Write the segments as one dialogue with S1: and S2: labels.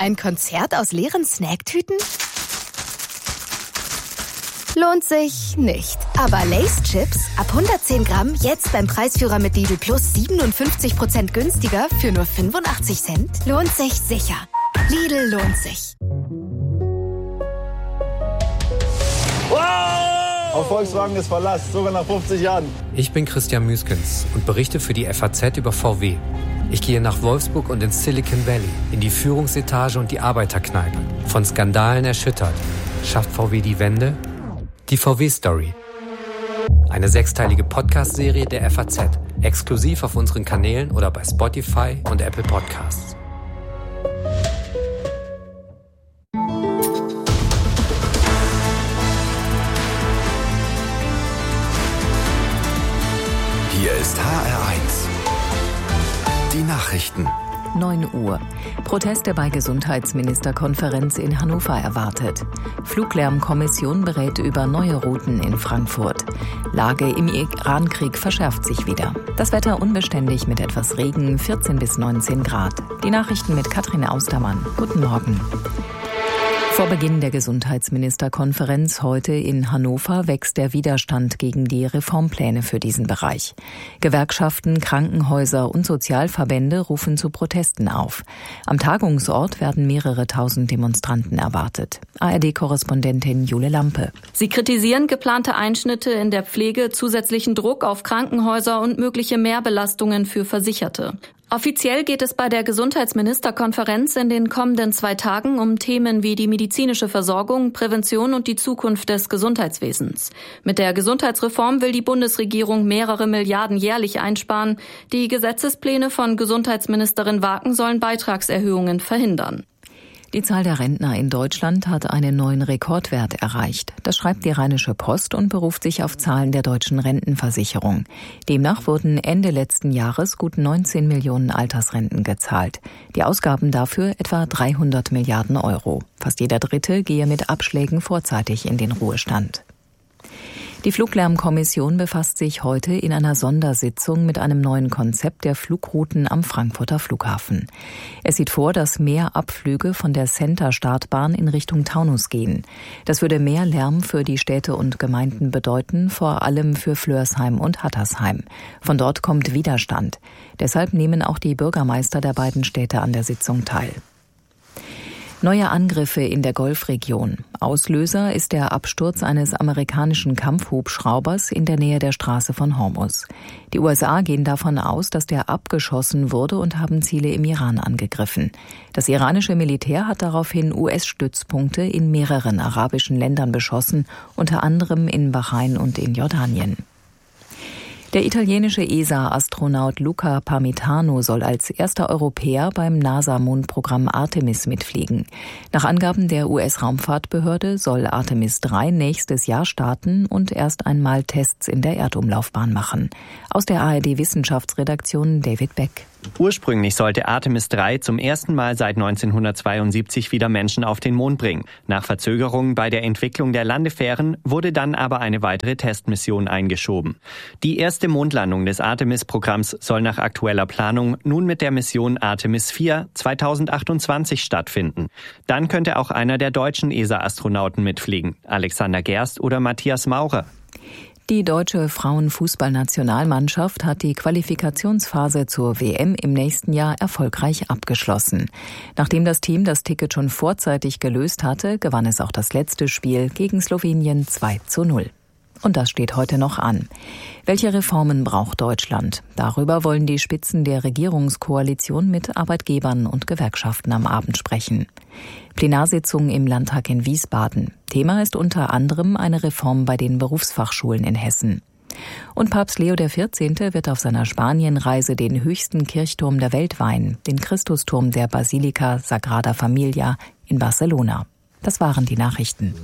S1: Ein Konzert aus leeren Snacktüten? Lohnt sich nicht. Aber Lay's Chips ab 110 Gramm jetzt beim Preisführer mit Lidl Plus 57% günstiger für nur 85 Cent? Lohnt sich sicher. Lidl lohnt sich.
S2: Wow! Auf Volkswagen ist Verlass, sogar nach 50 Jahren.
S3: Ich bin Christian Müskens und berichte für die FAZ über VW. Ich gehe nach Wolfsburg und ins Silicon Valley, in die Führungsetage und die Arbeiterkneipe. Von Skandalen erschüttert. Schafft VW die Wende? Die VW-Story. Eine 6-teilige Podcast-Serie der FAZ. Exklusiv auf unseren Kanälen oder bei Spotify und Apple Podcasts.
S4: Hier ist HR1. Die Nachrichten.
S5: 9 Uhr. Proteste bei Gesundheitsministerkonferenz in Hannover erwartet. Fluglärmkommission berät über neue Routen in Frankfurt. Lage im Irankrieg verschärft sich wieder. Das Wetter unbeständig mit etwas Regen, 14 bis 19 Grad. Die Nachrichten mit Katrin Austermann. Guten Morgen. Vor Beginn der Gesundheitsministerkonferenz heute in Hannover wächst der Widerstand gegen die Reformpläne für diesen Bereich. Gewerkschaften, Krankenhäuser und Sozialverbände rufen zu Protesten auf. Am Tagungsort werden mehrere tausend Demonstranten erwartet. ARD-Korrespondentin Jule Lampe.
S6: Sie kritisieren geplante Einschnitte in der Pflege, zusätzlichen Druck auf Krankenhäuser und mögliche Mehrbelastungen für Versicherte. Offiziell geht es bei der Gesundheitsministerkonferenz in den kommenden 2 Tagen um Themen wie die medizinische Versorgung, Prävention und die Zukunft des Gesundheitswesens. Mit der Gesundheitsreform will die Bundesregierung mehrere Milliarden jährlich einsparen. Die Gesetzespläne von Gesundheitsministerin Waken sollen Beitragserhöhungen verhindern.
S5: Die Zahl der Rentner in Deutschland hat einen neuen Rekordwert erreicht. Das schreibt die Rheinische Post und beruft sich auf Zahlen der deutschen Rentenversicherung. Demnach wurden Ende letzten Jahres gut 19 Millionen Altersrenten gezahlt. Die Ausgaben dafür etwa 300 Milliarden Euro. Fast jeder Dritte gehe mit Abschlägen vorzeitig in den Ruhestand. Die Fluglärmkommission befasst sich heute in einer Sondersitzung mit einem neuen Konzept der Flugrouten am Frankfurter Flughafen. Es sieht vor, dass mehr Abflüge von der Center-Startbahn in Richtung Taunus gehen. Das würde mehr Lärm für die Städte und Gemeinden bedeuten, vor allem für Flörsheim und Hattersheim. Von dort kommt Widerstand. Deshalb nehmen auch die Bürgermeister der beiden Städte an der Sitzung teil. Neue Angriffe in der Golfregion. Auslöser ist der Absturz eines amerikanischen Kampfhubschraubers in der Nähe der Straße von Hormuz. Die USA gehen davon aus, dass der abgeschossen wurde und haben Ziele im Iran angegriffen. Das iranische Militär hat daraufhin US-Stützpunkte in mehreren arabischen Ländern beschossen, unter anderem in Bahrain und in Jordanien. Der italienische ESA-Astronaut Luca Parmitano soll als erster Europäer beim NASA-Mondprogramm Artemis mitfliegen. Nach Angaben der US-Raumfahrtbehörde soll Artemis 3 nächstes Jahr starten und erst einmal Tests in der Erdumlaufbahn machen. Aus der ARD-Wissenschaftsredaktion David Beck.
S7: Ursprünglich sollte Artemis 3 zum ersten Mal seit 1972 wieder Menschen auf den Mond bringen. Nach Verzögerungen bei der Entwicklung der Landefähren wurde dann aber eine weitere Testmission eingeschoben. Die erste Mondlandung des Artemis-Programms soll nach aktueller Planung nun mit der Mission Artemis 4 2028 stattfinden. Dann könnte auch einer der deutschen ESA-Astronauten mitfliegen, Alexander Gerst oder Matthias Maurer.
S5: Die deutsche Frauenfußballnationalmannschaft hat die Qualifikationsphase zur WM im nächsten Jahr erfolgreich abgeschlossen. Nachdem das Team das Ticket schon vorzeitig gelöst hatte, gewann es auch das letzte Spiel gegen Slowenien 2:0. Und das steht heute noch an. Welche Reformen braucht Deutschland? Darüber wollen die Spitzen der Regierungskoalition mit Arbeitgebern und Gewerkschaften am Abend sprechen. Plenarsitzung im Landtag in Wiesbaden. Thema ist unter anderem eine Reform bei den Berufsfachschulen in Hessen. Und Papst Leo XIV. Wird auf seiner Spanienreise den höchsten Kirchturm der Welt weihen, den Christusturm der Basilika Sagrada Familia in Barcelona. Das waren die Nachrichten.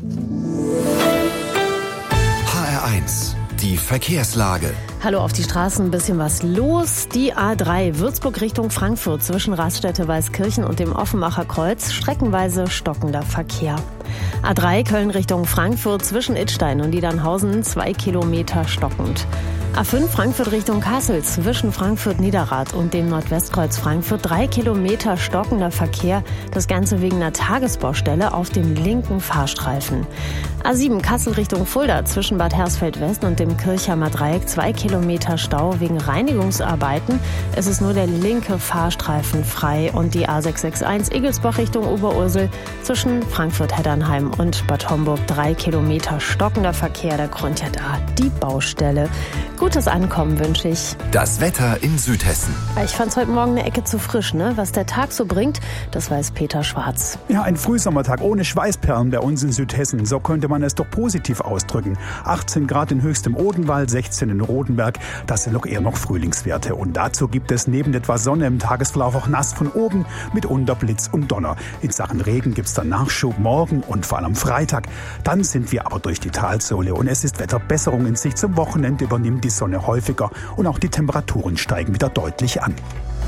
S4: HR1, die Verkehrslage.
S8: Hallo, auf die Straßen ein bisschen was los. Die A3 Würzburg Richtung Frankfurt zwischen Raststätte Weißkirchen und dem Offenbacher Kreuz streckenweise stockender Verkehr. A3 Köln Richtung Frankfurt zwischen Idstein und Niedernhausen 2 Kilometer stockend. A5 Frankfurt Richtung Kassel zwischen Frankfurt-Niederrad und dem Nordwestkreuz Frankfurt 3 Kilometer stockender Verkehr. Das Ganze wegen einer Tagesbaustelle auf dem linken Fahrstreifen. A7 Kassel Richtung Fulda zwischen Bad Hersfeld-West und dem Kirchheimer Dreieck 2 Kilometer Stau wegen Reinigungsarbeiten. Es ist nur der linke Fahrstreifen frei. Und die A661 Igelsbach Richtung Oberursel zwischen Frankfurt-Heddernheim und Bad Homburg 3 Kilometer stockender Verkehr. Der Grund ja da, die Baustelle. Gutes Ankommen wünsche ich.
S4: Das Wetter in Südhessen.
S8: Ich fand es heute Morgen eine Ecke zu frisch, ne? Was der Tag so bringt, das weiß Peter Schwarz.
S9: Ja, ein Frühsommertag ohne Schweißperlen bei uns in Südhessen. So könnte man es doch positiv ausdrücken. 18 Grad in höchstem Odenwald, 16 in Rodenberg. Das sind doch eher noch Frühlingswerte. Und dazu gibt es neben etwas Sonne im Tagesverlauf auch nass von oben mit Blitz und Donner. In Sachen Regen gibt es dann Nachschub morgen und vor allem am Freitag. Dann sind wir aber durch die Talsohle und es ist Wetterbesserung in Sicht. Zum Wochenende übernimmt die Sonne häufiger und auch die Temperaturen steigen wieder deutlich an.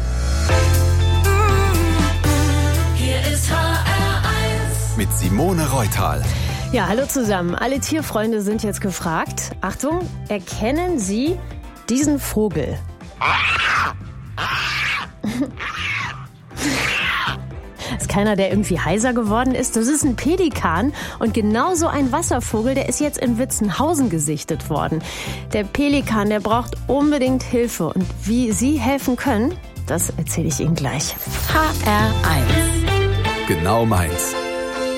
S10: Hier ist HR1
S4: mit Simone Reutal.
S8: Ja, hallo zusammen. Alle Tierfreunde sind jetzt gefragt. Achtung, erkennen Sie diesen Vogel? Ist keiner, der irgendwie heiser geworden ist? Das ist ein Pelikan und genauso ein Wasservogel, der ist jetzt in Witzenhausen gesichtet worden. Der Pelikan, der braucht unbedingt Hilfe und wie Sie helfen können, das erzähle ich Ihnen gleich.
S10: HR1
S4: Genau meins.